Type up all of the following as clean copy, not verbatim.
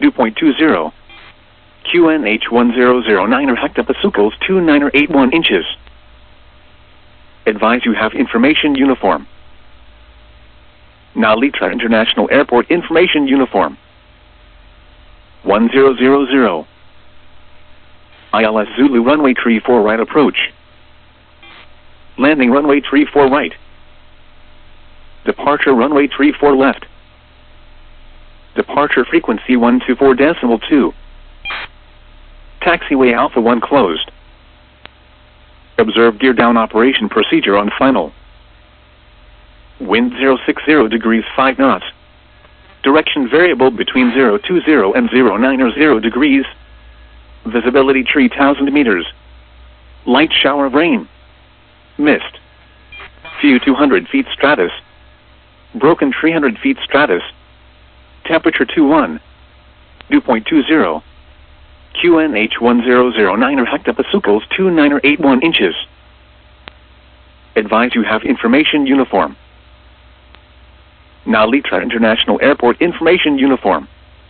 Dew point 20. QNH 1009 hectopascals 2981 inches. Advise you have information uniform. Nalitra International Airport information uniform. 1000. ILS Zulu runway 34 right approach. Landing runway 34 right. Departure runway 34 left. Departure frequency 124.2. Taxiway Alpha 1 closed. Observe gear down operation procedure on final. Wind 060 degrees 5 knots. Direction variable between 020 and 090 degrees. Visibility 3,000 meters. Light shower of rain. Mist. Few 200 feet stratus. Broken 300 feet stratus. Temperature 21. Dew point 20. QNH 1009 hectopascals 2981 inches. Advise you have information uniform. Nalitra International Airport information uniform.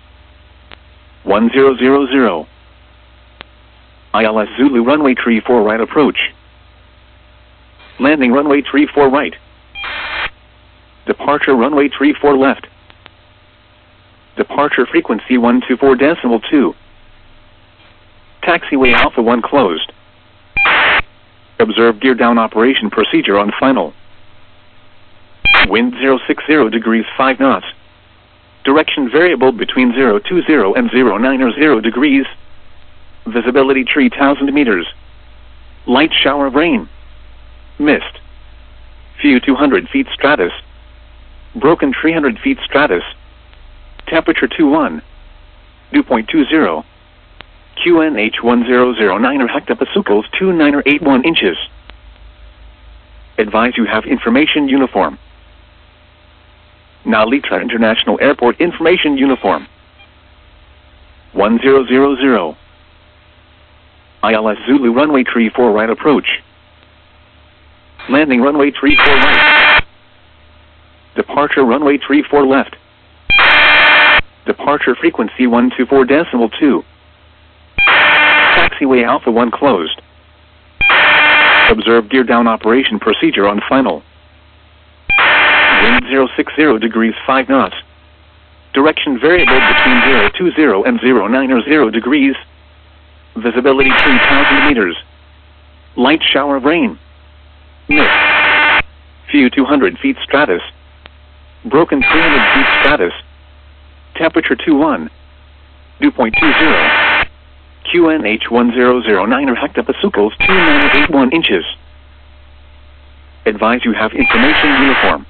1000. ILS Zulu runway 34 right approach. Landing runway 34 right. Departure runway 34 left. Departure frequency 124.2. Taxiway Alpha 1 closed. Observe gear down operation procedure on final. Wind 060 degrees 5 knots. Direction variable between 020 and 090 degrees. Visibility 3,000 meters. Light shower of rain. Mist. Few 200 feet stratus. Broken 300 feet stratus. Temperature 21. Dew point 20. QNH 1009 hectopascals 2981 inches. Advise you have information uniform. Nalitra International Airport information uniform. 1000. ILS Zulu runway 34 right approach. Landing runway 34 right. Departure runway 34 left. Departure frequency 124.2. Taxiway Alpha 1 closed. Observe gear down operation procedure on final. Wind 060 degrees 5 knots. Direction variable between 020 and 090 degrees. Visibility 3,000 meters. Light shower of rain. Mist. Few 200 feet stratus. Broken 300 feet stratus. Temperature 21. Dew point 20. QNH 1009 hectopascals 2981 inches. Advise you have information uniform.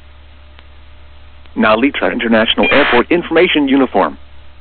Nalitra International Airport information uniform.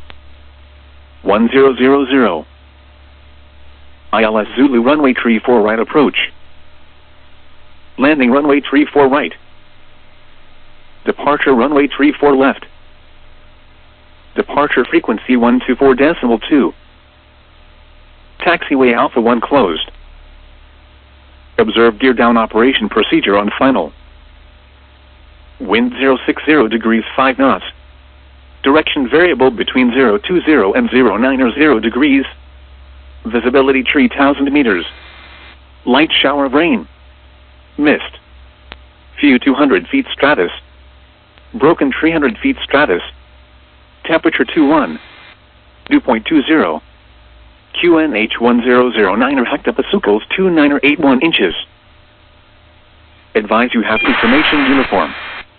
1000. ILS Zulu runway 34 right approach. Landing runway 34 right. Departure runway 34 left. Departure frequency 124.2. Taxiway Alpha 1 closed. Observe gear down operation procedure on final. Wind 060 degrees 5 knots. Direction variable between 020 and 090 degrees. Visibility 3,000 meters. Light shower of rain. Mist. Few 200 feet stratus. Broken 300 feet stratus. Temperature 21. Dew point 20. QNH 1009 hectopascals 2981 inches. Advise you have information uniform.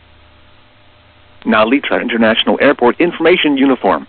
Nalitra International Airport information uniform.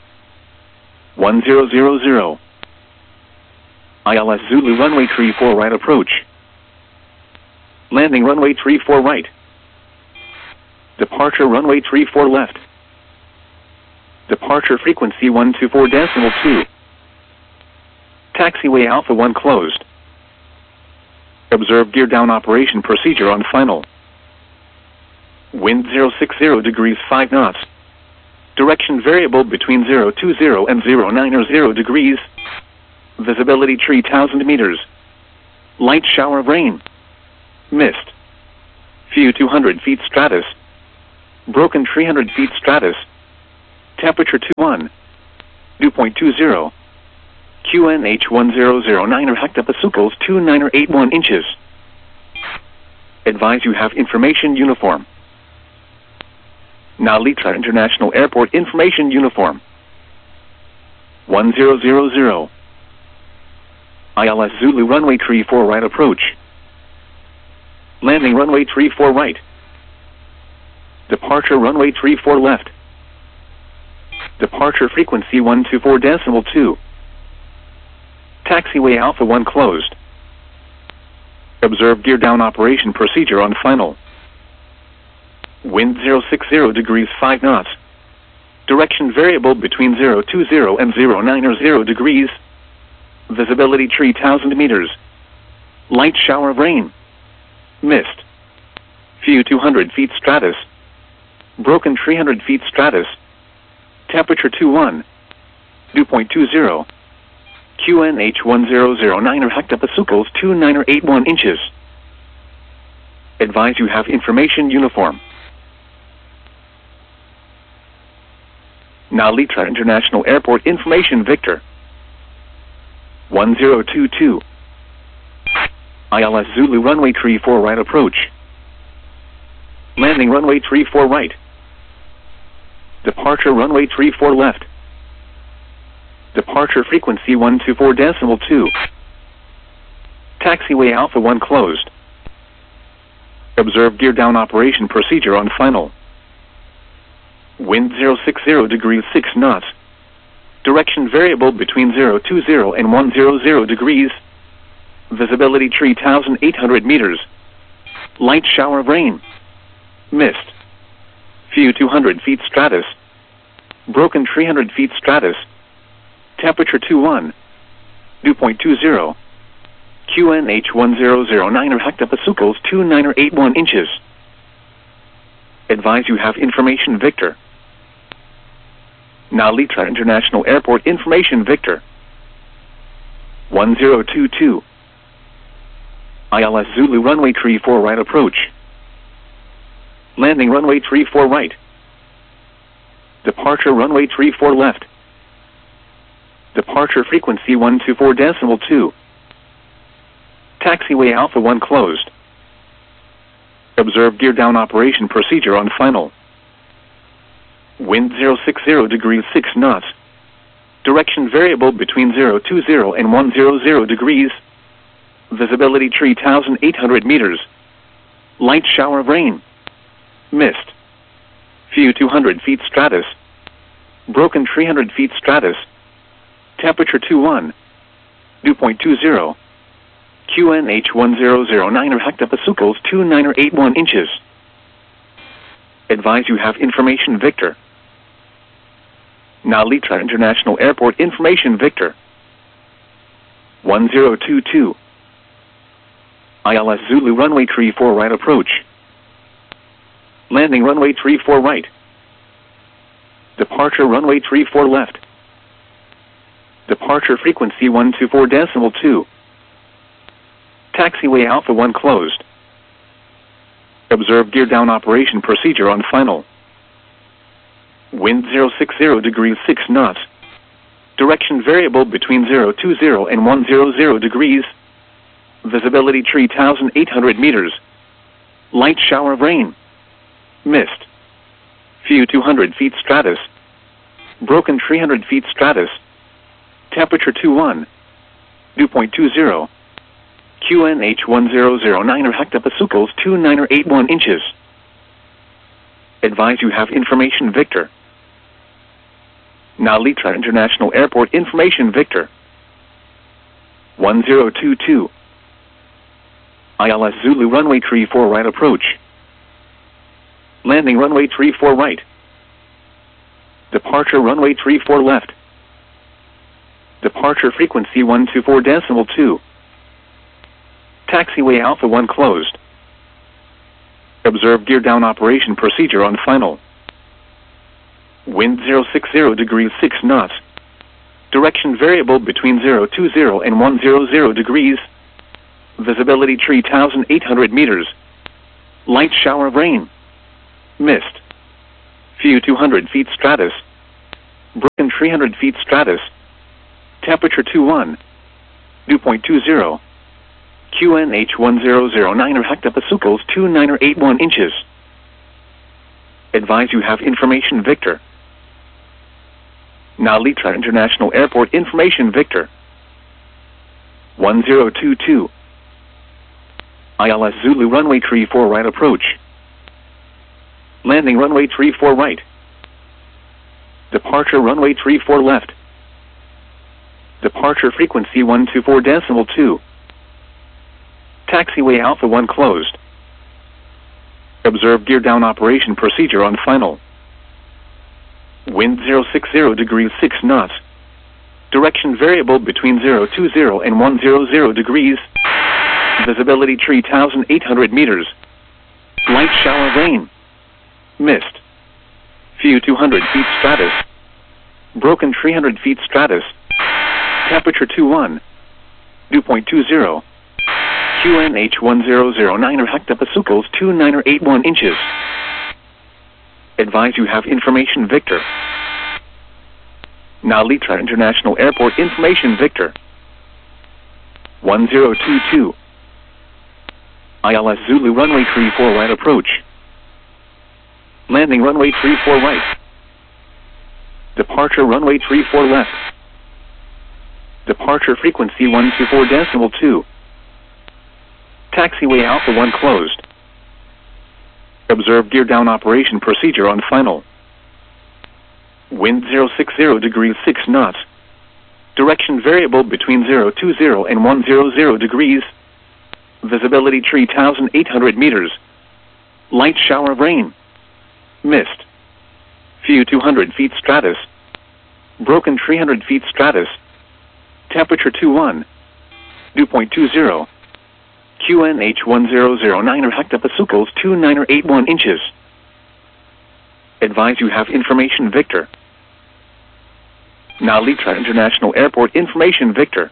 1000. ILS Zulu runway 34 right approach. Landing runway 34 right. Departure runway 34 left. Departure frequency 124.2. Taxiway Alpha 1 closed. Observe gear down operation procedure on final. Wind 060 degrees 5 knots. Direction variable between 020 and 090 degrees. Visibility 3,000 meters. Light shower of rain. Mist. Few 200 feet stratus. Broken 300 feet stratus. Temperature 21. Dew point 20. QNH 1009 hectopascals 2981 inches. Advise you have information uniform. Narita International Airport information uniform. 1000. ILS Zulu runway 34 right approach. Landing runway 34 right. Departure runway 34 left. Departure frequency 124.2. Taxiway Alpha 1 closed. Observe gear down operation procedure on final. Wind 060 degrees 5 knots. Direction variable between 020 and 090 degrees. Visibility 3,000 meters. Light shower of rain. Mist. Few 200 feet stratus. Broken 300 feet stratus. Temperature 21. Dew point 20. QNH 1009 hectopascals 2981 inches. Advise you have information uniform. Narita International Airport information Victor. 1022. ILS Zulu runway 34 right approach. Landing runway 34 right. Departure runway 34 left. Departure frequency 124.2. Taxiway Alpha 1 closed. Observe gear down operation procedure on final. Wind 060 degrees 6 knots. Direction variable between 020 and 100 degrees. Visibility 3,800 meters. Light shower of rain. Mist. Few 200 feet stratus. Broken 300 feet stratus. Temperature 21. Dew point 20. QNH 1009 hectopascals 2981 inches. Advise you have information Victor. Narita International Airport information Victor. 1022. ILS Zulu runway 34 right approach. Landing runway 34 right. Departure runway 34 left. Departure frequency 124.2. Taxiway Alpha 1 closed. Observe gear down operation procedure on final. Wind 060 degrees 6 knots. Direction variable between 020 and 100 degrees. Visibility 3,800 meters. Light shower of rain. Mist. Few 200 feet stratus. Broken 300 feet stratus. Temperature 21. Dew point 20. QNH 1009 hectopascals 2981 inches. Advise you have information Victor. Narita International Airport information Victor. 1022. ILS Zulu runway 34 right approach. Landing runway 34 right. Departure runway 34 left. Departure frequency 124.2. Taxiway Alpha 1 closed. Observe gear down operation procedure on final. Wind 060 degrees 6 knots. Direction variable between 020 and 100 degrees. Visibility 3,800 meters. Light shower of rain. Mist. Few 200 feet stratus. Broken 300 feet stratus. Temperature 21. Dew point 20. QNH 1009 hectopascals 2981 inches. Advise you have information Victor. Narita International Airport information Victor. 1022. ILS Zulu runway 34 right approach. Landing runway 34 right. Departure runway 34 left. Departure frequency 124.2. Taxiway Alpha 1 closed. Observe gear down operation procedure on final. Wind 060 degrees 6 knots. Direction variable between 020 and 100 degrees. Visibility 3,800 meters. Light shower of rain. Mist. Few 200 feet stratus. Broken 300 feet stratus. Temperature 21. Dew point 20. QNH 1009 hectopascals 2981 inches. Advise you have information Victor. Nalitra International Airport information Victor. 1022. ILS Zulu runway 34 right approach. Landing runway 34 right. Departure runway 34 left. Departure frequency 124.2. Taxiway Alpha 1 closed. Observe gear down operation procedure on final. Wind 060 degrees 6 knots. Direction variable between 020 and 100 degrees. Visibility 3,800 meters. Light shower rain. Mist. Few 200 feet stratus. Broken 300 feet stratus. Temperature 21. Dew point 20. QNH 1009 hectopascals 2981 inches. Advise you have information Victor. Nalitra International Airport information Victor. 1022. ILS Zulu runway 34 right approach. Landing runway 34 right. Departure runway 34 left. Departure frequency 124.2. Taxiway Alpha 1 closed. Observe gear down operation procedure on final. Wind 060 degrees 6 knots. Direction variable between 020 and 100 degrees. Visibility 3,800 meters. Light shower rain. Mist. Few 200 feet stratus. Broken 300 feet stratus. Temperature 21. Dew point 20. QNH 1009 hectopascals 2981 inches. Advise you have information Victor. Nalitra International Airport information Victor.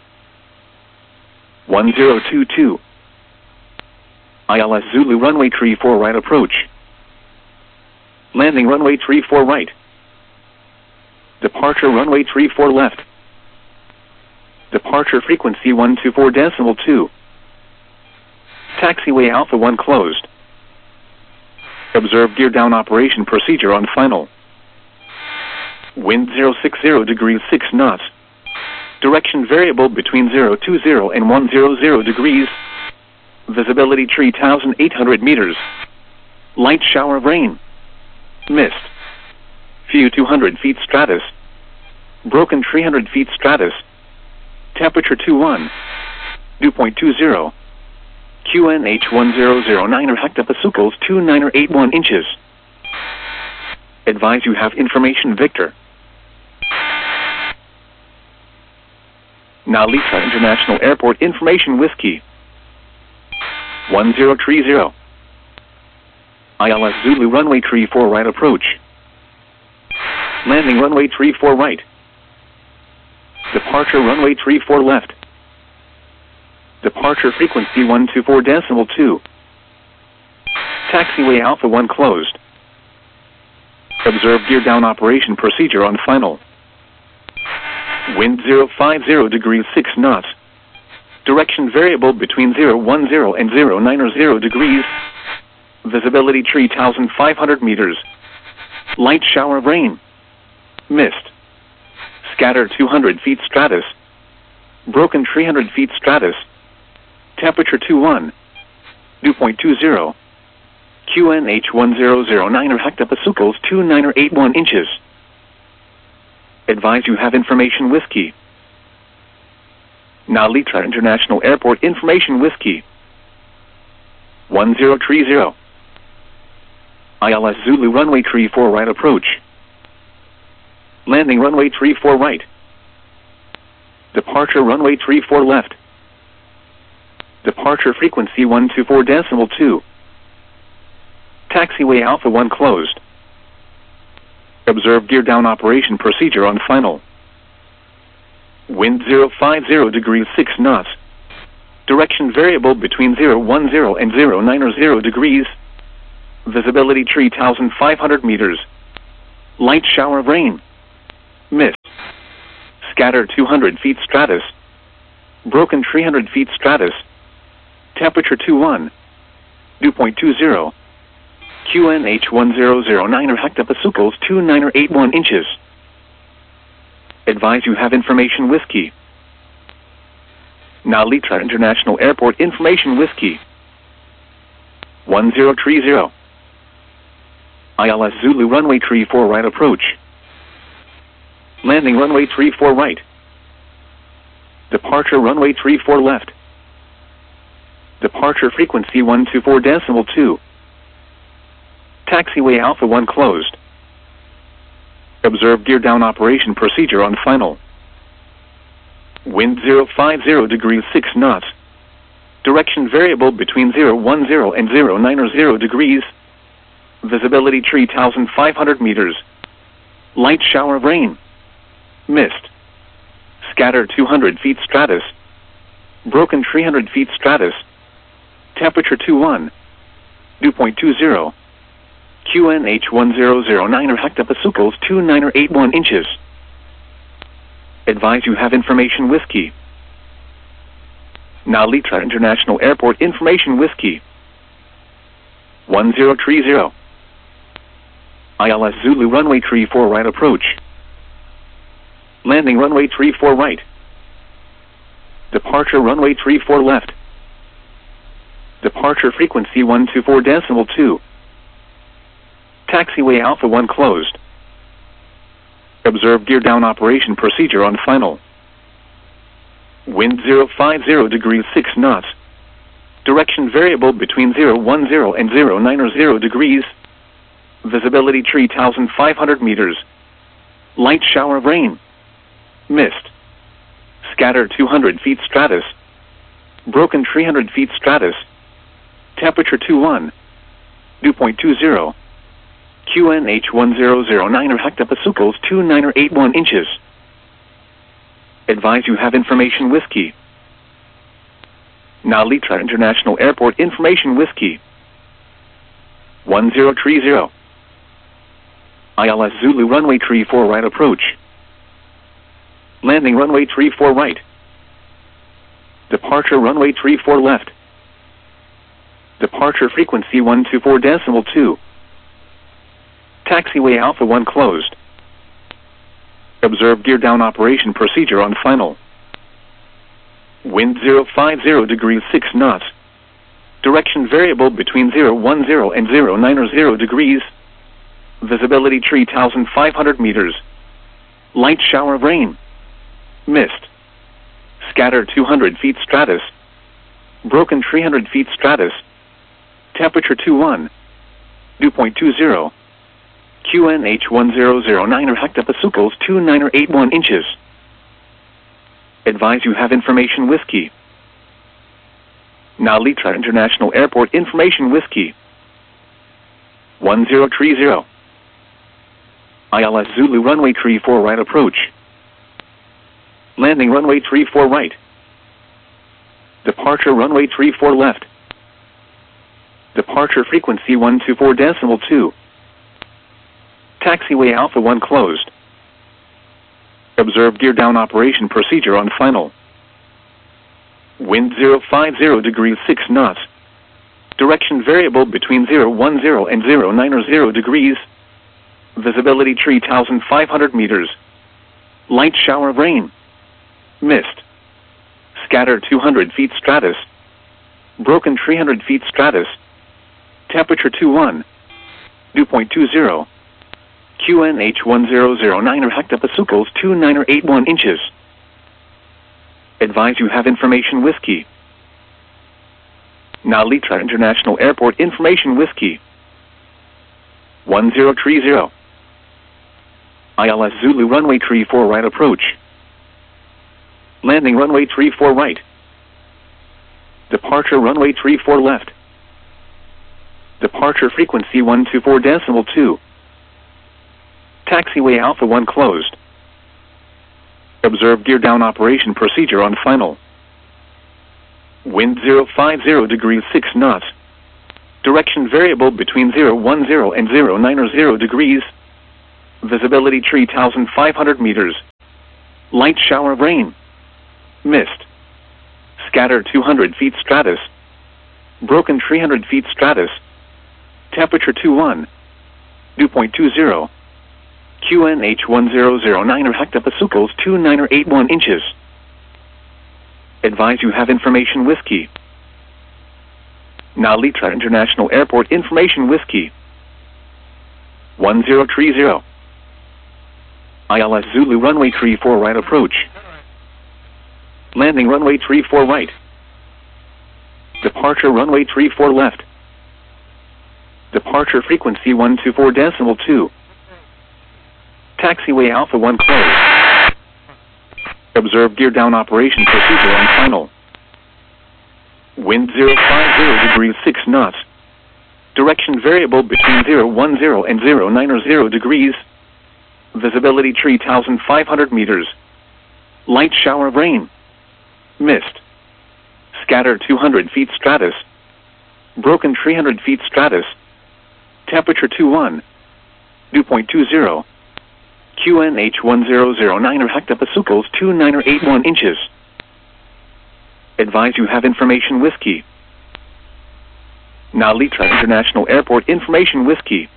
1022. ILS Zulu runway 34 right approach. Landing runway 34 right. Departure runway 34 left. Departure frequency 124.2. Taxiway Alpha 1 closed. Observe gear down operation procedure on final. Wind 060 degrees 6 knots. Direction variable between 020 and 100 degrees. Visibility 3,800 meters. Light shower rain. Mist. Few 200 feet stratus. Broken 300 feet stratus. Temperature 21. Dew point 20. QNH 1009 hectopascals 2981 inches. Advise you have information Victor. Nalitra International Airport information Whiskey. 1030. ILS Zulu runway 34 right approach. Landing runway 34 right. Departure runway 34 left. Departure frequency 124.2. Taxiway Alpha 1 closed. Observe gear down operation procedure on final. Wind 050 degrees 6 knots. Direction variable between 010 and 090 degrees. Visibility 3,500 meters. Light shower rain. Mist. Scatter 200 feet stratus. Broken 300 feet stratus. Temperature 21. Dew point 20. QNH 1009 hectopascals 2981 inches. Advise you have information Whiskey. Nalitra International Airport information Whiskey. 1030. ILS Zulu runway 34 right approach. Landing runway 34 right. Departure runway 34 left. Departure frequency 124.2. Taxiway Alpha 1 closed. Observe gear down operation procedure on final. Wind 050 degrees 6 knots. Direction variable between 010 and 090 degrees. Visibility 3,500 meters. Light shower rain. Mist. Scatter 200 feet stratus. Broken 300 feet stratus. Temperature 21. Dew point 20. QNH 1009 or hectopascals 29 or 81 inches. Advise you have information whiskey. Nalitra International Airport information whiskey. 1030. ILS Zulu runway 34 right approach. Landing runway 34 right. Departure runway 34 left. Departure frequency 124.2. Taxiway Alpha 1 closed. Observe gear down operation procedure on final. Wind 050 degrees 6 knots. Direction variable between 010 and 090 degrees. Visibility 3,500 meters. Light shower of rain. Mist. Scatter 200 feet stratus. Broken 300 feet stratus. Temperature 21. Dew point 20. QNH 1009 or hectopascals 29 or 81 inches. Advise you have information whiskey. Nalitra International Airport information whiskey. 1030. ILS Zulu runway 34 right approach. Landing runway 34 right. Departure runway 34 left. Departure frequency 124.2. Taxiway Alpha 1 closed. Observe gear down operation procedure on final. Wind 050 degrees 6 knots. Direction variable between 010 and 090 degrees. Visibility 3,500 meters. Light shower of rain. Mist. Scatter 200 feet stratus. Broken 300 feet stratus. Temperature 21. Dew point 20. QNH 1009 or hectopascals 29 or 81 inches. Advise you have information whiskey. Nalitra International Airport information whiskey. 1030. ILS Zulu runway 34 right approach. Landing runway 34 right. Departure runway 34 left. Departure frequency 124.2. Taxiway Alpha 1 closed. Observe gear down operation procedure on final. Wind 050 degrees 6 knots. Direction variable between 010 and 090 degrees. Visibility 3,500 meters. Light shower of rain. Mist. Scatter 200 feet stratus. Broken 300 feet stratus. Temperature 21. Dew point 20. QNH 1009 or hectopascals 29 or 81 inches. Advise you have information whiskey. Nalitra International Airport information whiskey. 1030. ILS Zulu runway 34 right approach. Landing runway 34 right. Departure runway 34 left. Departure frequency 124.2. Taxiway Alpha 1 closed. Observe gear down operation procedure on final. Wind 050 degrees 6 knots. Direction variable between 010 and 090 degrees. Visibility 3,500 meters. Light shower of rain. Mist. Scatter 200 feet stratus. Broken 300 feet stratus. Temperature 21. Dew point 20. QNH 1009 or hectopascals 29 or 81 inches. Advise you have information whiskey. Nalitra International Airport information whiskey. 1030. ILS Zulu runway 34 right approach. Landing runway 34 right. Departure runway 34 left. Departure frequency 124.2. Taxiway Alpha 1 closed. Observe gear down operation procedure on final. Wind 050 degrees 6 knots. Direction variable between 010 and 090 degrees. Visibility 3,500 meters. Light shower of rain. Mist. Scattered 200 feet stratus. Broken 300 feet stratus. Temperature 21. Dew point 20. QNH 1009 or hectopascals 29 or 81 inches. Advise you have information whiskey. Nalita International Airport information whiskey. 1030. ILS Zulu runway 34 right approach. Landing runway 34 right. Departure runway 34 left. Departure frequency 124.2. Taxiway Alpha 1 closed. Observe gear down operation procedure on final. Wind 050 degrees 6 knots. Direction variable between 010 and 090 degrees. Visibility 3,500 meters. Light shower of rain. Mist. Scattered 200 feet stratus. Broken 300 feet stratus. Temperature 21. Dew point 20. QNH 1009 or hectopascals 29 or 81 inches. Advise you have information whiskey. Nalita International Airport information whiskey.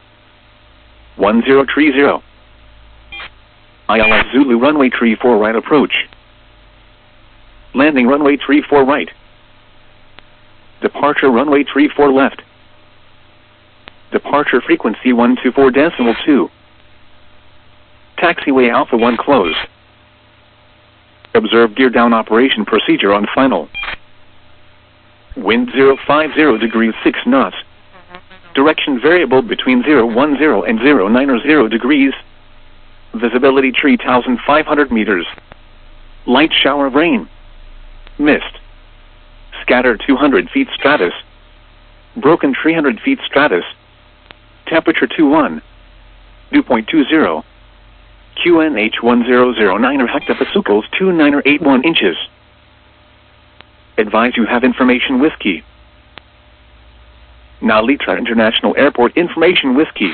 1030. ILS Zulu runway 34 right approach. Landing runway 34 right. Departure runway 34 left. Departure frequency 124.2. Taxiway Alpha 1 closed. Observe gear down operation procedure on final. Wind 050 degrees 6 knots. Direction variable between 010 and 090 degrees. Visibility 3,500 meters. Light shower of rain. Mist. Scattered 200 feet stratus. Broken 300 feet stratus. Temperature 21. Dew point 20. QNH 1009 or hectopascals 29 or 81 inches. Advise you have information whiskey. Nalita International Airport information whiskey.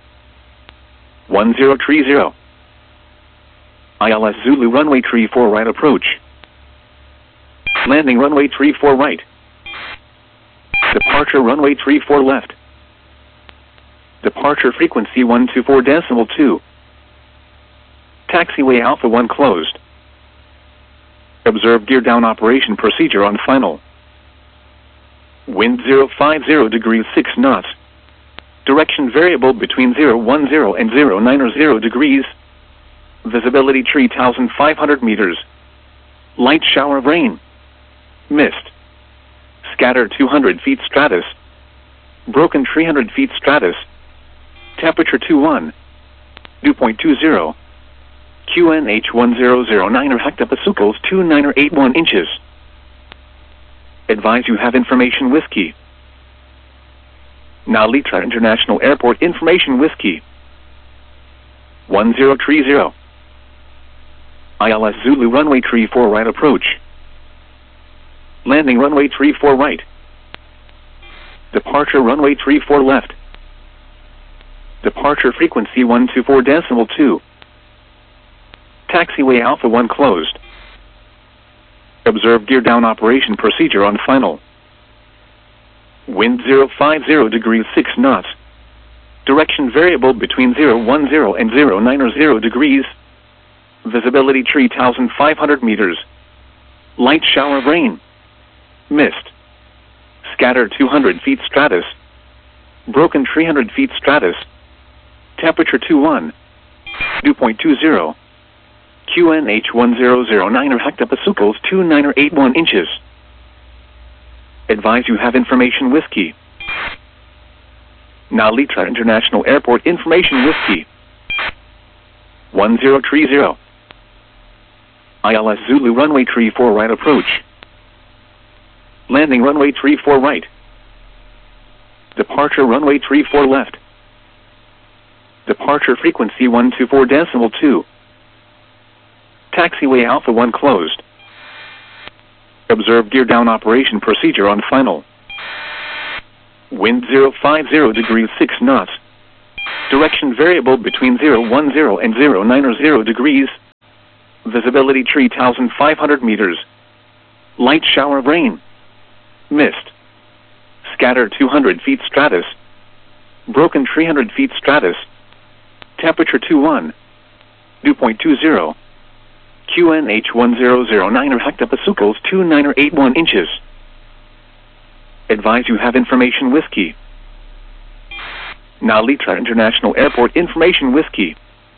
1030. ILS Zulu runway 34 right approach. Landing runway 34 right. Departure runway 34 left. Departure frequency 124.2. Taxiway Alpha 1 closed. Observe gear down operation procedure on final. Wind 050 degrees 6 knots. Direction variable between 010 and 090 degrees. Visibility 3,500 meters. Light shower of rain. Mist. Scattered 200 feet stratus. Broken 300 feet stratus. Temperature 21. Dew point 20. QNH 1009 or hectopascals 29 or 81 inches. Advise you have information whiskey. Nalita International Airport information whiskey. 1030. ILS Zulu runway 34 right approach. Landing runway 34 right. Departure runway 34 left. Departure frequency 124.2. Taxiway Alpha 1 closed. Observe gear down operation procedure on final. Wind 050 degrees 6 knots. Direction variable between 010 and 090 degrees. Visibility 3,500 meters. Light shower of rain. Mist. Scattered 200 feet stratus. Broken 300 feet stratus. Temperature 21. Dew point 20. QNH 1009 or hectopascals 29 or 81 inches. Advise you have information whiskey. Nalita International Airport information whiskey. 1030. ILS Zulu runway 34 right approach. Landing runway 34 right. Departure runway 34 left. Departure frequency 124.2. Taxiway Alpha 1 closed. Observe gear down operation procedure on final. Wind 050 degrees 6 knots. Direction variable between 010 and 090 degrees. Visibility 3,500 meters. Light shower of rain. Mist. Scatter 200 feet stratus. Broken 300 feet stratus. Temperature 21. Dew point 20. QNH 1009 or hectopascals 2981 inches. Advise you have information whiskey. Nalitra International Airport information whiskey.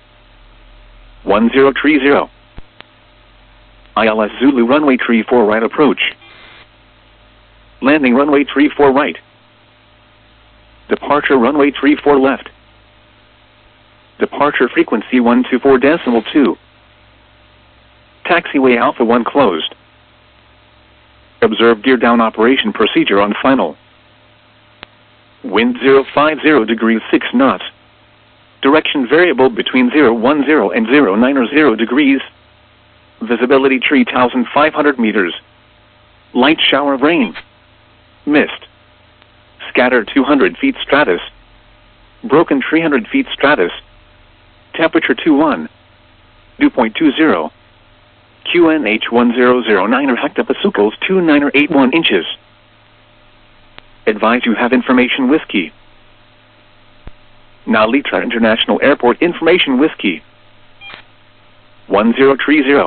1030. ILS Zulu runway 34 right approach. Landing runway 34 right. Departure runway 34 left. Departure frequency 124.2. Taxiway Alpha 1 closed. Observe gear down operation procedure on final. Wind 050 degrees 6 knots. Direction variable between 010 and 090 degrees. Visibility 3,500 meters. Light shower of rain. Mist. Scatter 200 feet stratus. Broken 300 feet stratus. Temperature 21. Dew point 20. QNH 1009 or hectopascals 2981 inches. Advise you have information whiskey. Nalitra International Airport information whiskey. 1030.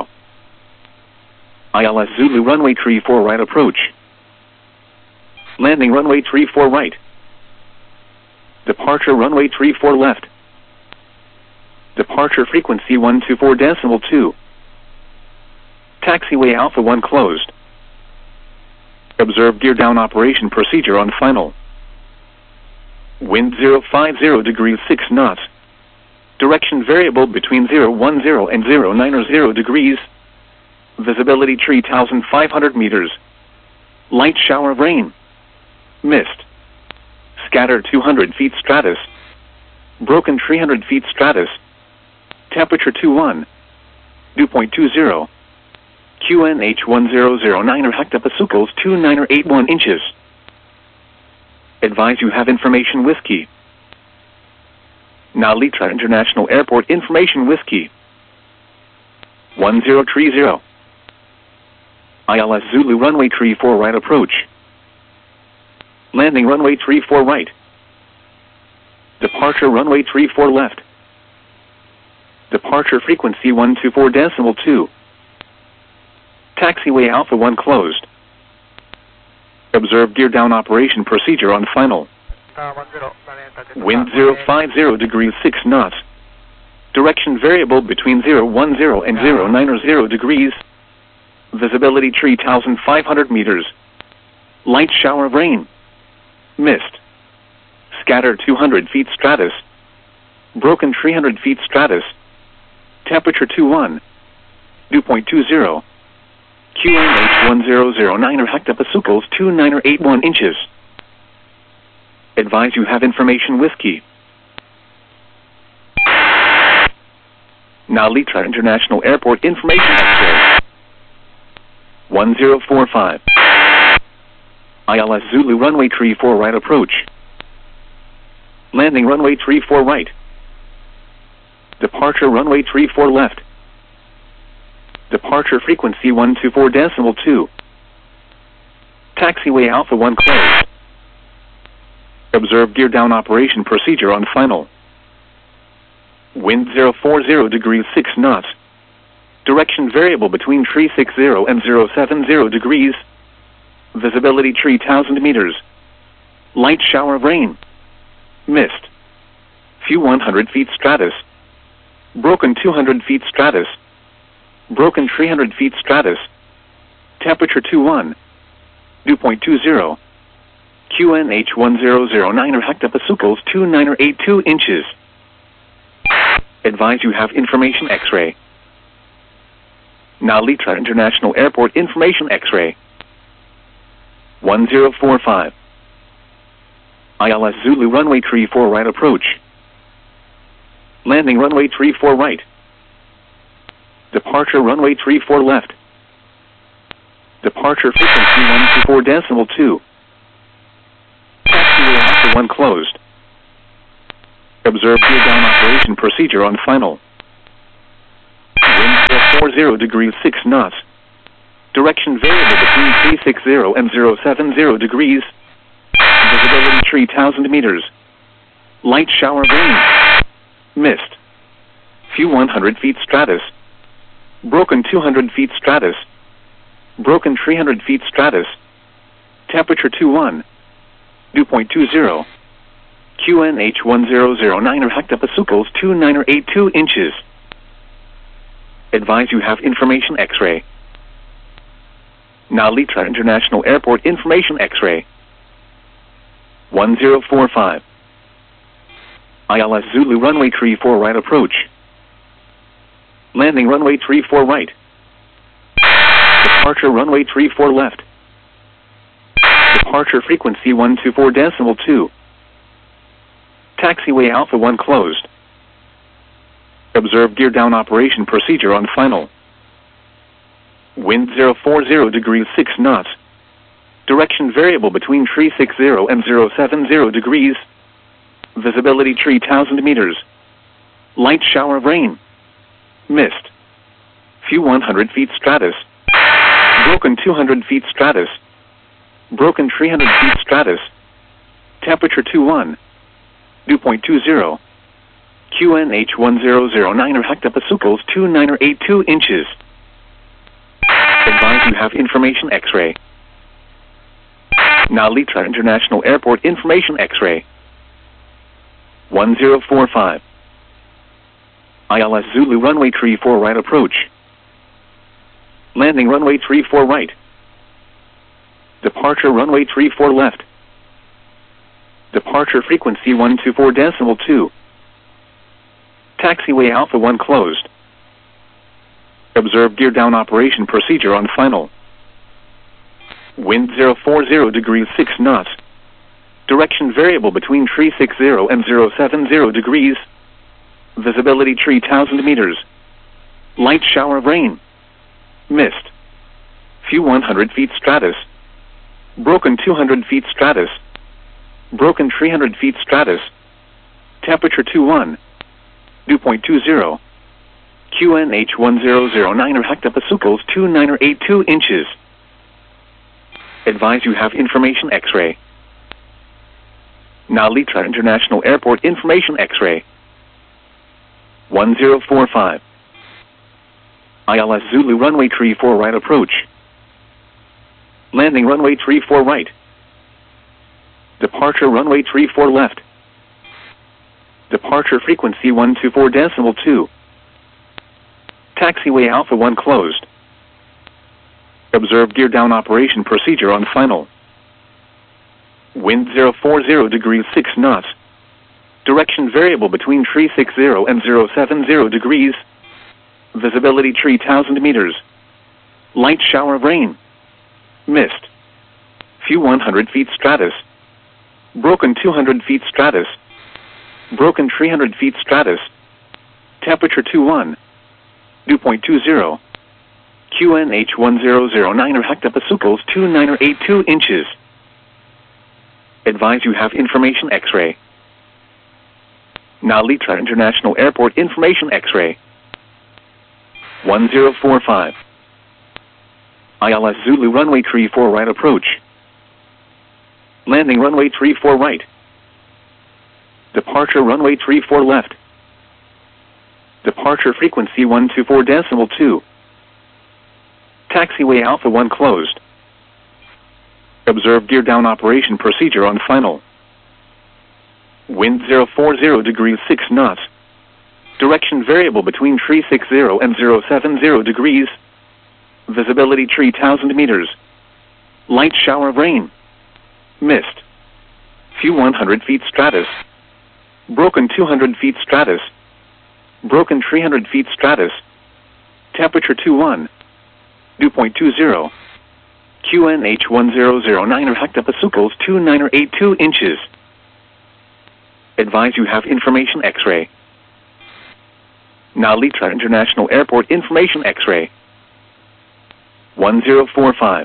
ILS Zulu runway 34 right approach. Landing runway 34 right. Departure runway 34 left. Departure frequency 124.2. Taxiway Alpha 1 closed. Observe gear down operation procedure on final. Wind 050 degrees 6 knots. Direction variable between 010 and 090 degrees. Visibility 3,500 meters. Light shower of rain. Mist. Scatter 200 feet stratus. Broken 300 feet stratus. Temperature 21. Dew point 20. QNH 1009 or hectopascals 2981 inches. Advise you have information whiskey. Nalitra International Airport information whiskey. 1030. ILS Zulu runway 34 right approach. Landing runway 34 right. Departure runway 34 left. Departure frequency 124.2. Taxiway Alpha 1 closed. Observe gear down operation procedure on final. Wind 050 degrees 6 knots. Direction variable between 010 and 090 degrees. Visibility 3,500 meters. Light shower of rain. Mist. Scatter 200 feet stratus. Broken 300 feet stratus. Temperature 21. Dew point 20. QNH 1009 or hectopascals 2981 inches. Advise you have information whiskey. Nalitra International Airport information X-ray. 1045. ILS Zulu runway 34 right approach. Landing runway 34 right. Departure runway 34 left. Departure frequency 124.2. Taxiway Alpha 1 closed. Observe gear down operation procedure on final. Wind 040 degrees 6 knots. Direction variable between 360 and 070 degrees. Visibility 3,000 meters. Light shower of rain. Mist. Few 100 feet stratus. Broken 200 feet stratus. Broken 300 feet stratus. Temperature 21. Dew point 20. QNH 1009 or hectopascals 2982 inches. Advise you have information X-ray. Nalitra International Airport information X-ray. 1045. ILS Zulu runway 34 right approach. Landing runway 34 right. Departure runway 34 left. Departure frequency 124.2. Taxiway Alpha 1 closed. Observe gear down operation procedure on final. Wind 040 060 degrees 6 knots. Direction variable between 360 and 070 degrees. Visibility 3,000 meters. Light shower of rain. Mist. Few 100 feet stratus. Broken 200 feet stratus. Broken 300 feet stratus. Temperature 21. Dew point 20. QNH 1009 or hectopascals 29 or 82 inches. Advise you have information X-ray. Nalitra International Airport information X-ray. 1045. ILS Zulu runway 34 right approach. Landing runway 34 right. Departure runway 34 left. Departure frequency 124.2. Taxiway Alpha 1 closed. Observe gear down operation procedure on final. Wind 040 degrees 6 knots. Direction variable between 360 and 070 degrees. Visibility 3,000 meters. Light shower of rain. Mist. Few 100 feet stratus. Broken 200 feet stratus. Broken 300 feet stratus. Temperature 21. Dew point 20. QNH 1009 or hectopascals 29 or 82 inches. Advise you have information X-ray. Nalitra International Airport information X-ray. 1045. ILS Zulu runway 34 right approach. Landing runway 34 right. Departure runway 34 left. Departure frequency 124.2. Taxiway Alpha 1 closed. Observe gear down operation procedure on final. Wind 040 degrees 6 knots. Direction variable between 360 and 070 degrees. Visibility 3,000 meters. Light shower of rain. Mist. Few 100 feet stratus. Broken 200 feet stratus. Broken 300 feet stratus. Temperature 21. Dew point 20. QNH 1009 or hectopascals 29 or 82 inches. Advise you have information X-ray. Nalitra International Airport information X-ray. 1045. ILS Zulu runway 34 right approach. Landing runway 34 right. Departure runway 34 left. Departure frequency 124.2. Taxiway Alpha 1 closed. Observe gear down operation procedure on final. Wind 040 degrees 6 knots. Direction variable between 360 and 070 degrees. Visibility 3,000 meters. Light shower of rain. Mist. Few 100 feet stratus. Broken 200 feet stratus. Broken 300 feet stratus. Temperature 21. Dew point 20. QNH 1009 or hectopascals 29 or 82 inches. Advise you have information X-ray. Nalitra International Airport information X-ray. 1045. ILS Zulu runway 34 right approach. Landing runway 34 right. Departure runway 34 left. Departure frequency 124.2. Taxiway Alpha 1 closed. Observe gear down operation procedure on final. Wind 040 degrees 6 knots. Direction variable between 360 and 070 degrees. Visibility 3,000 meters. Light shower of rain. Mist. Few 100 feet stratus. Broken 200 feet stratus. Broken 300 feet stratus. Temperature 21. Dew point 20. QNH 1009 or hectopascals 29 or 82 inches. Advise you have information X-ray. Nalitra International Airport information X-ray. 1045.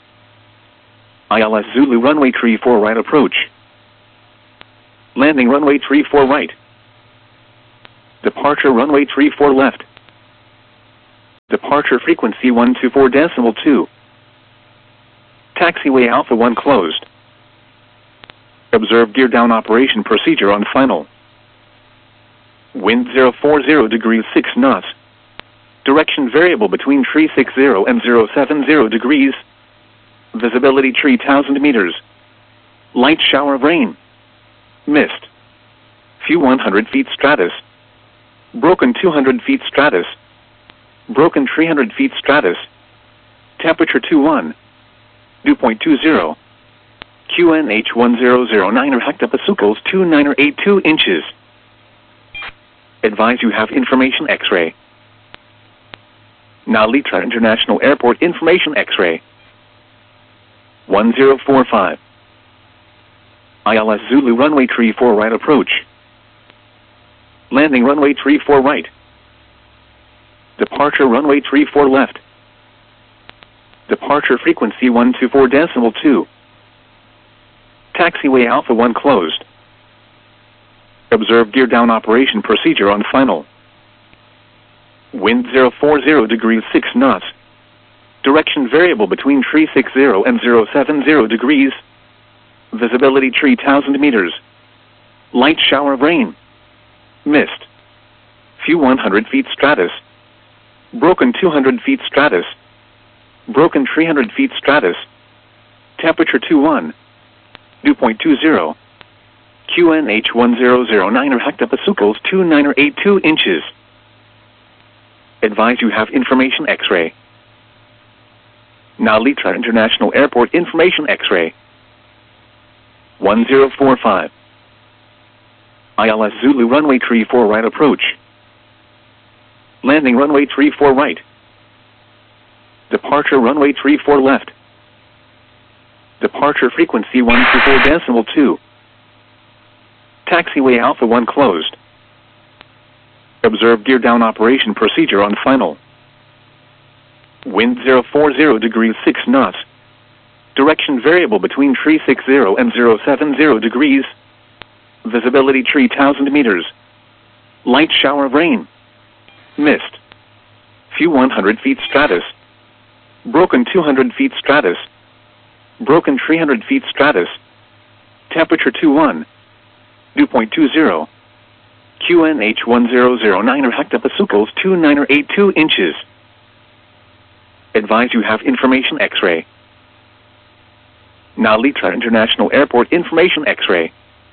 ILS Zulu runway 34 right approach. Landing runway 34 right. Departure runway 34 left. Departure frequency 124.2. Taxiway Alpha 1 closed. Observe gear down operation procedure on final. Wind 040 degrees 6 knots. Direction variable between 360 and 070 degrees. Visibility 3,000 meters. Light shower of rain. Mist. Few 100 feet stratus. Broken 200 feet stratus. Broken 300 feet stratus. Temperature 21. Dew point 20. QNH 1009 hectopascals 2982 inches. Advise you have information X-ray. Now Litra International Airport information X-ray. 1045. ILS Zulu runway 34 right approach. Landing runway 34 right. Departure runway 34 left. Departure frequency 124.2. Taxiway Alpha 1 closed. Observe gear down operation procedure on final. Wind 040 degrees 6 knots. Direction variable between 360 and 070 degrees. Visibility 3,000 meters. Light shower of rain. Mist. Few 100 feet stratus. Broken 200 feet stratus. Broken 300 feet stratus. Temperature 21. Dew point 20. QNH 1009 hectopascals 2982 inches. Advise you have information X-ray. Now Litra International Airport information X-ray. 1045. ILS Zulu runway 34 right approach. Landing runway 34 right. Departure runway 34 left. Departure frequency 124.2. Taxiway Alpha 1 closed. Observe gear down operation procedure on final. Wind 040 degrees 6 knots. Direction variable between 360 and 070 degrees. Visibility 3,000 meters. Light shower of rain. Mist. Few 100 feet stratus. Broken 200 feet stratus. Broken 300 feet stratus. Temperature 21. Dew point 20. QNH 1009 hectopascals 2982 inches. Advise you have information X-ray. Now Litra International Airport information X-ray.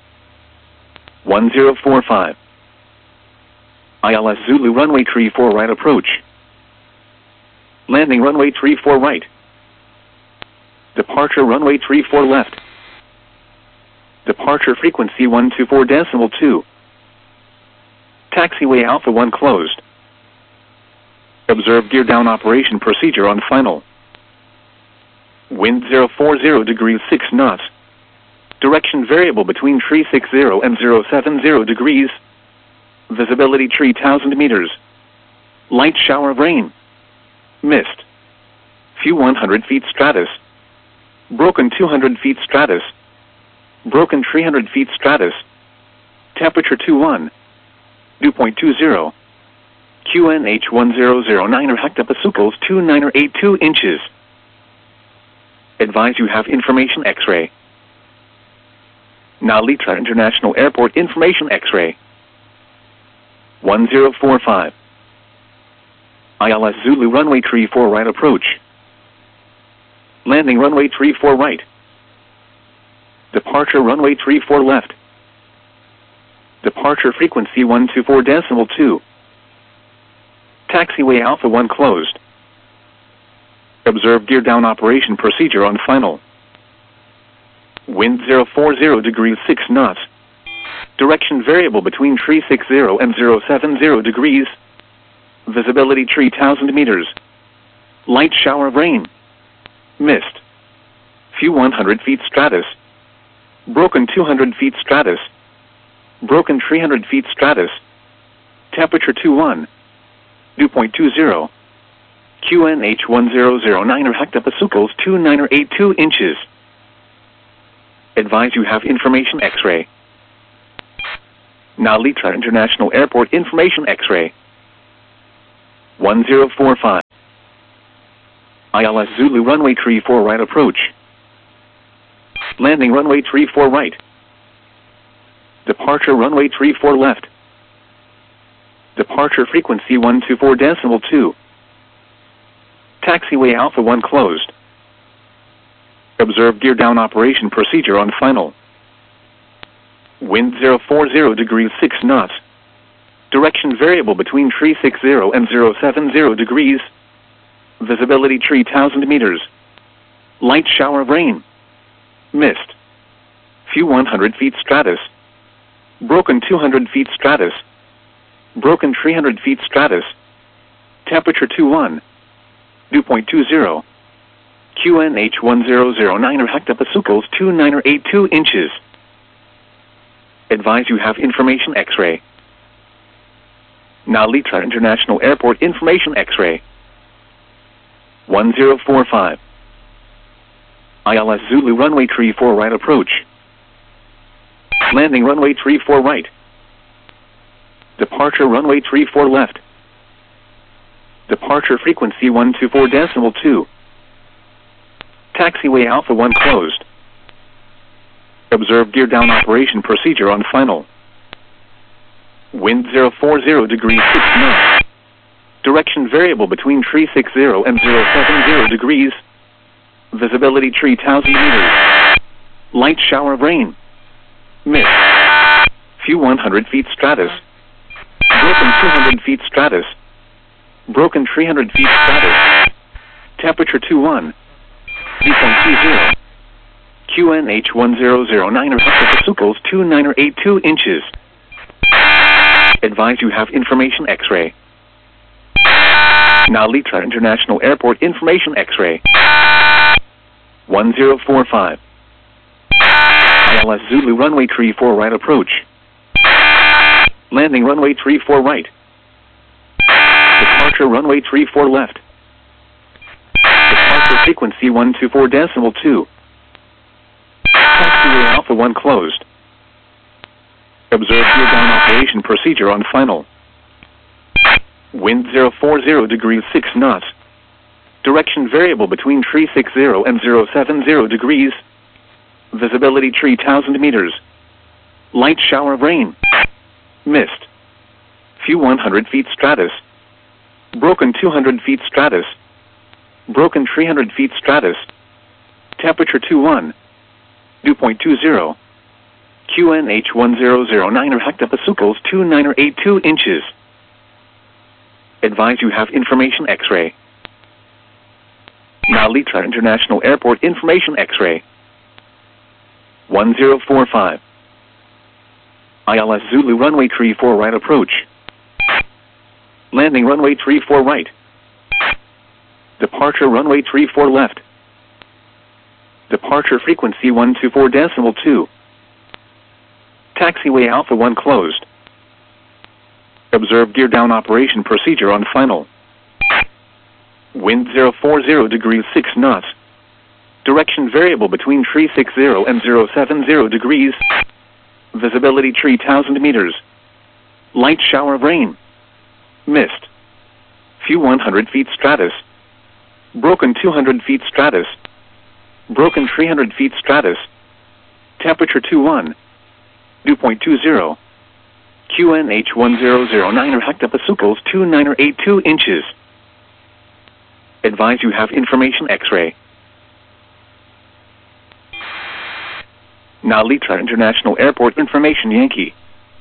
1045. ILS Zulu runway 34 right approach. Landing runway 34 right. Departure runway 34 left. Departure frequency 124.2. Taxiway Alpha 1 closed. Observe gear down operation procedure on final. Wind 040 degrees 6 knots. Direction variable between 360 and 070 degrees. Visibility 3,000 meters. Light shower of rain. Mist. Few 100 feet stratus. Broken 200 feet stratus. Broken 300 feet stratus. Temperature 21. Dew point 20. QNH 1009 hectopascals 2982 inches. Advise you have information X-ray. Now Litra International Airport information X-ray. 1045. ILS Zulu runway 34 right approach. Landing runway 34 right. Departure runway 34 left. Departure frequency 124.2. Taxiway Alpha 1 closed. Observe gear down operation procedure on final. Wind 040 degrees 6 knots. Direction variable between 360 and 070 degrees. Visibility 3,000 meters. Light shower of rain. Mist. Few 100 feet stratus. Broken 200 feet stratus. Broken 300 feet stratus. Temperature 21. Dew point 20. QNH 1009 hectopascals 2982 inches. Advise you have information X-ray. Now Litra International Airport information X-ray. 1045. ILS Zulu runway 34 right approach. Landing runway 34 right. Departure runway 34 left. Departure frequency 124.2. Taxiway Alpha 1 closed. Observe gear down operation procedure on final. Wind 040 degrees 6 knots. Direction variable between 360 and 070 degrees. Visibility 3,000 meters. Light shower of rain. Mist. Few 100 feet stratus. Broken 200 feet stratus. Broken 300 feet stratus. Temperature 21. Dew point 20. QNH 1009 hectopascals 2982 inches. Advise you have information X-ray. Narita International Airport information X-ray. 1045. ILS Zulu runway 34 right approach. Landing runway 34 right. Departure runway 34 left. Departure frequency 124.2. Taxiway Alpha 1 closed. Observe gear down operation procedure on final. Wind 040 degrees 6 knots. Direction variable between 360 and 070 degrees. Visibility 3,000 meters. Light shower of rain. Mist. Few 100 feet stratus. Broken 200 feet stratus. Broken 300 feet stratus. Temperature 21. Dew point 20. QNH 1009 hectopascals 2982 inches. Advise you have information X-ray. Narita International Airport information X-ray. 1045. ILS Zulu runway 34 right approach. Landing runway 34 right. Departure runway 34 left. Departure frequency 124.2. Taxiway Alpha 1 closed. Observe gear down operation procedure on final. Wind 040 degrees 6 knots. Direction variable between 360 and 070 degrees. Visibility 3,000 meters. Light shower of rain. Mist. Few 100 feet stratus. Broken 200 feet stratus. Broken 300 feet stratus. Temperature 21. Dew point 20. QNH 1009 hectopascals 2982 inches. Advise you have information X-ray. Narita International Airport information X-ray. 1045. ILS Zulu runway 34 right approach. Landing runway 34 right. Departure runway 34 left. Departure frequency 124.2. Taxiway Alpha 1 closed. Observe gear down operation procedure on final. Wind 040 degrees 6 knots. Direction variable between 360 and 070 degrees. Visibility 3,000 meters. Light shower of rain. Mist. Few 100 feet stratus. Broken 200 feet stratus. Broken 300 feet stratus. Temperature 21. Dew point 20. QNH 1009 hectopascals 2982 inches. Advise you have information X-ray. Narita International Airport information Yankee.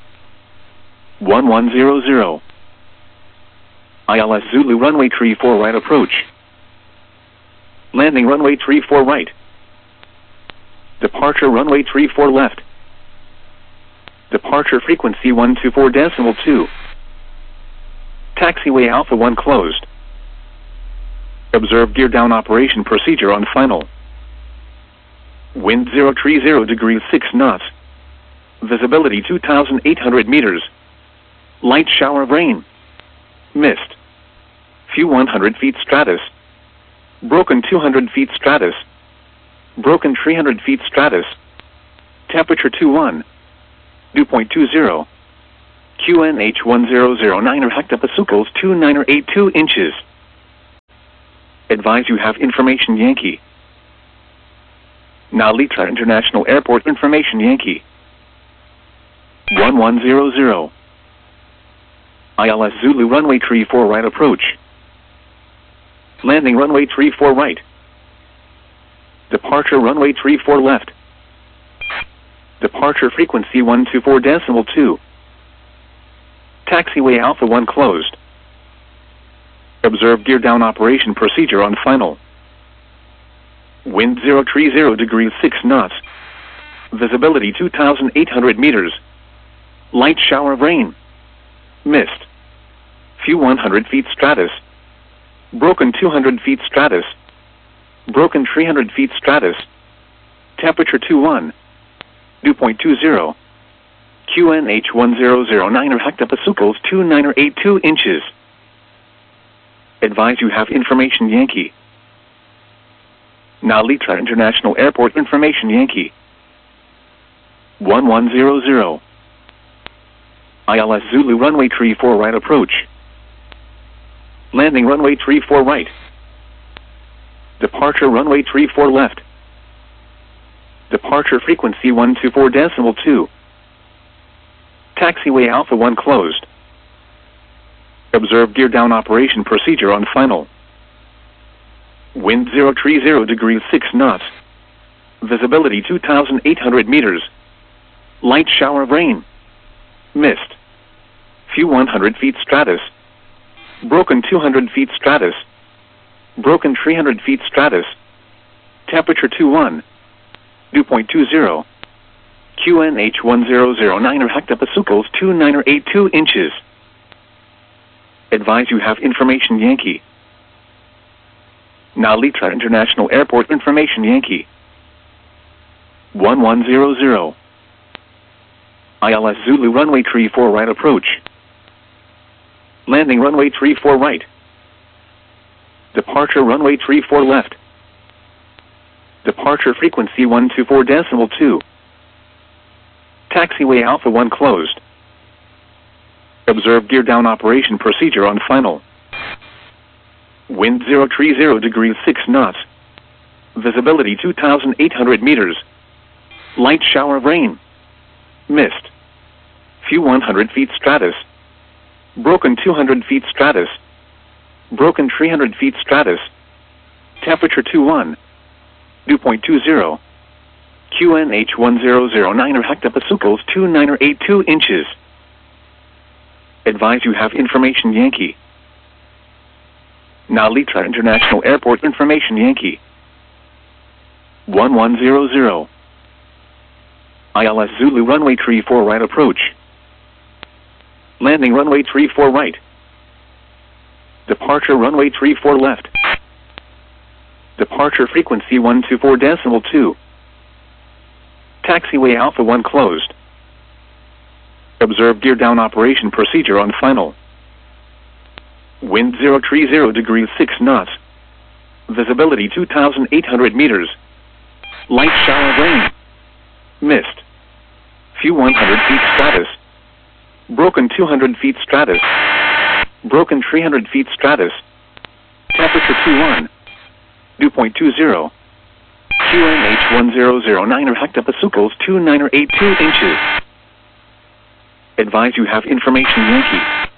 1100. ILS Zulu runway 34 right approach. Landing runway 34 right. Departure runway 34 left. Departure frequency 124.2. Taxiway Alpha 1 closed. Observe gear down operation procedure on final. Wind 030 degrees 6 knots. Visibility 2,800 meters. Light shower of rain. Mist. Few 100 feet stratus. Broken 200 feet stratus. Broken 300 feet stratus. Temperature 21. Dew point 20. QNH 1009 hectopascals 2982 inches. Advise you have information Yankee. Narita International Airport information Yankee. 1100. ILS Zulu runway 34 right approach. Landing runway 34 right. Departure runway 34 left. Departure frequency 124.2. Taxiway Alpha 1 closed. Observe gear down operation procedure on final. Wind 030 degrees 6 knots. Visibility 2,800 meters. Light shower of rain. Mist. Few 100 feet stratus. Broken 200 feet stratus. Broken 300 feet stratus. Temperature 21. Dew point 20. QNH 1009 or hectopascals 2982 inches. Advise you have information Yankee. Narita International Airport information Yankee. 1100. ILS Zulu runway 34 right approach. Landing runway 34 right. Departure runway 34 left. Departure frequency 124.2. Taxiway Alpha 1 closed. Observe gear down operation procedure on final. Wind 030 degrees 6 knots. Visibility 2,800 meters. Light shower of rain. Mist. Few 100 feet stratus. Broken 200 feet stratus. Broken 300 feet stratus. Temperature 21. Dew point 20. QNH 1009 or hectopascals 2982 inches. Advise you have information Yankee. Narita International Airport information Yankee. 1100. ILS Zulu runway 34 right approach. Landing runway 34 right. Departure runway 34 left. Departure frequency 124.2. Taxiway Alpha 1 closed. Observe gear down operation procedure on final. Wind 030 degrees 6 knots. Visibility 2,800 meters. Light shower of rain. Mist. Few 100 feet stratus. Broken 200 feet stratus. Broken 300 feet stratus. Temperature 21. Dew point 20. QNH 1009 or hectopascals 2982 inches. Advise you have information Yankee. Narita International Airport information Yankee. 1100. ILS Zulu runway 34 right approach. Landing runway 34 right. Departure runway 34 left. Departure frequency 124.2. Taxiway Alpha 1 closed. Observe gear down operation procedure on final. Wind 030 degrees 6 knots. Visibility 2,800 meters. Light shower of rain. Mist. Few 100 feet stratus. Broken 200 feet stratus. Broken 300 feet stratus. Temperature 21. Dew point 20. QNH 1009 or hectopascals 2982 inches. Advise you have information Yankee.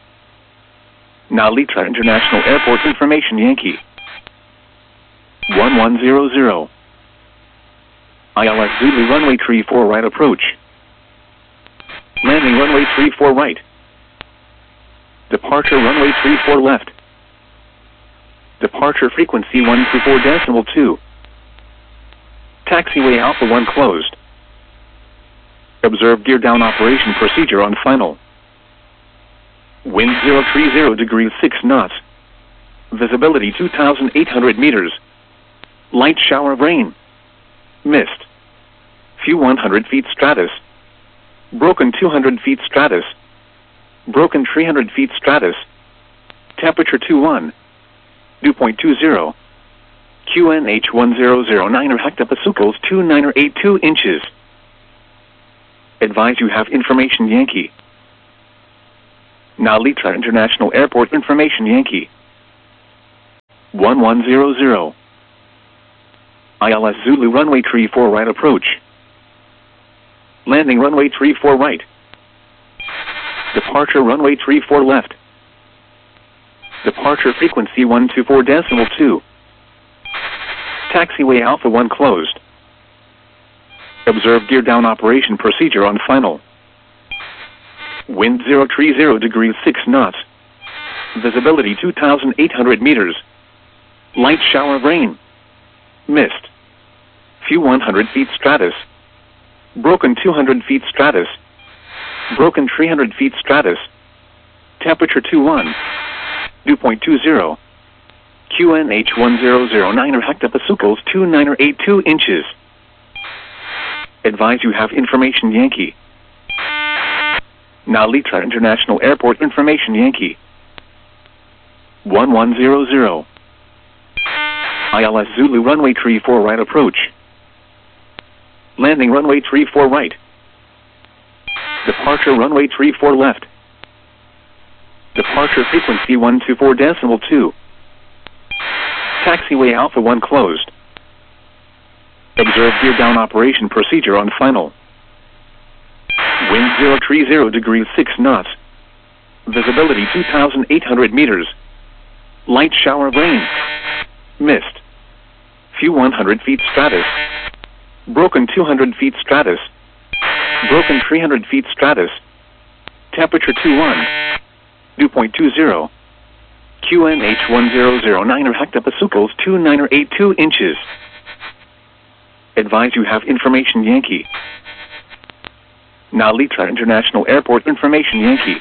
Narita International Airport information Yankee. 1100. ILS Zulu runway 34 right approach. Landing runway 34 right. Departure runway 34 left. Departure frequency 124.2. Taxiway Alpha 1 closed. Observe gear down operation procedure on final. Wind 030 degrees 6 knots. Visibility 2,800 meters. Light shower of rain. Mist. Few 100 feet stratus. Broken 200 feet stratus. Broken 300 feet stratus. Temperature 21. Dew point 20. QNH 1009 or hectopascals 2982 inches. Advise you have information Yankee. Narita International Airport information Yankee. 1100. ILS Zulu runway 34 right approach. Landing runway 34 right. Departure runway 34 left. Departure frequency 124.2. Taxiway Alpha 1 closed. Observe gear down operation procedure on final. Wind 030 degrees 6 knots. Visibility 2,800 meters. Light shower of rain. Mist. Few 100 feet stratus. Broken 200 feet stratus. Broken 300 feet stratus. Temperature 21. Dew point 20. QNH 1009 hectopascals 2982 inches. Advise you have information Yankee. Nalitra International Airport information Yankee. 1100. ILS Zulu runway 34 right approach. Landing runway 34 right. Departure runway 34 left. Departure frequency 124.2. Taxiway Alpha 1 closed. Observe gear down operation procedure on final. Wind 030 degrees 6 knots. Visibility 2,800 meters. Light shower of rain. Mist. Few 100 feet stratus. Broken 200 feet stratus. Broken 300 feet stratus. Temperature 21. Dew point 20. QNH 1009 hectopascals 2982 inches. Advise you have information Yankee. Nalitra International Airport information Yankee.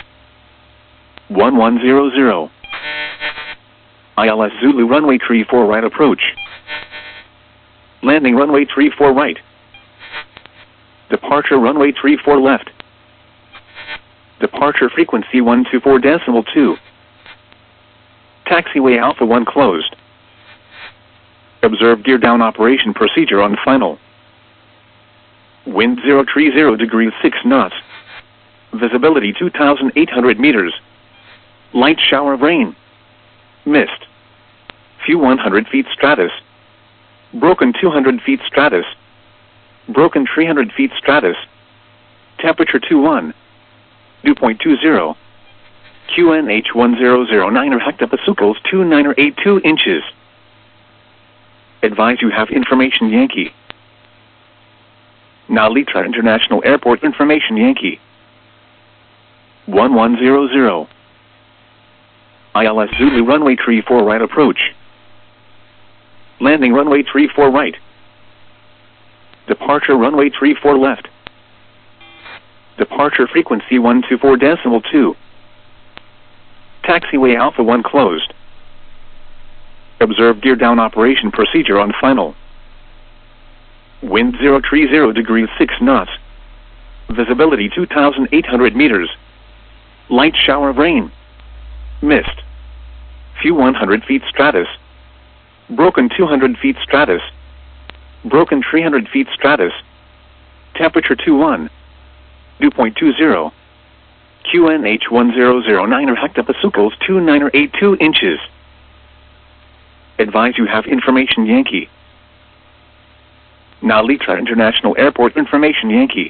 1100. ILS Zulu runway 34 right approach. Landing runway 34 right. Departure runway 34 left. Departure frequency 124.2. Taxiway Alpha 1 closed. Observe gear down operation procedure on final. Wind 030 degrees 6 knots. Visibility 2,800 meters. Light shower of rain. Mist. Few 100 feet stratus. Broken 200 feet stratus. Broken 300 feet stratus. Temperature 21. Dew point 20. QNH 1009 hectopascals 2982 inches. Advise you have information Yankee. Nalitra International Airport information Yankee. 1100. ILS Zulu runway 34 right approach. Landing runway 34 right. Departure runway 34 left. Departure frequency 124.2. Taxiway Alpha 1 closed. Observe gear down operation procedure on final. Wind 030 degrees 6 knots. Visibility 2,800 meters. Light shower of rain. Mist. Few 100 feet stratus. Broken 200 feet stratus. Broken 300 feet stratus. Temperature 21. Dew point 20. QNH 1009 hectopascals 2982 inches. Advise you have information Yankee. Nalitra International Airport information Yankee.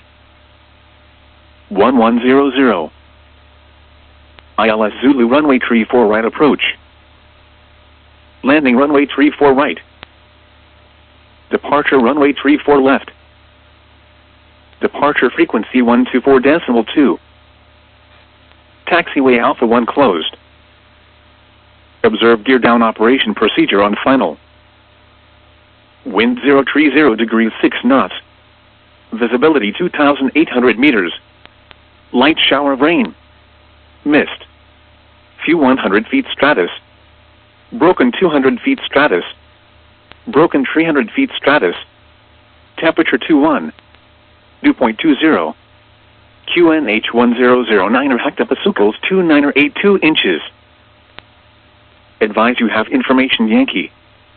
1100. ILS Zulu runway 34 right approach. Landing runway 34 right. Departure runway 34 left. Departure frequency 124.2. Taxiway Alpha 1 closed. Observe gear down operation procedure on final. Wind 030 degrees 6 knots. Visibility 2,800 meters. Light shower of rain. Mist. Few 100 feet stratus. Broken 200 feet stratus. Broken 300 feet stratus. Temperature 21. Dew point 20. QNH 1009 hectopascals 2982 inches. Advise you have information Yankee.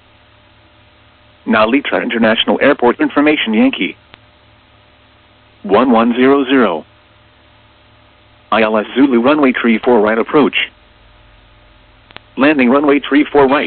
Nalitra International Airport information Yankee. 1100. ILS Zulu runway 34 right approach. Landing runway 34 right.